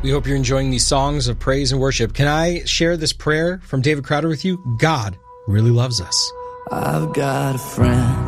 We hope you're enjoying these songs of praise and worship. Can I share this prayer from David Crowder with you? God really loves us. I've got a friend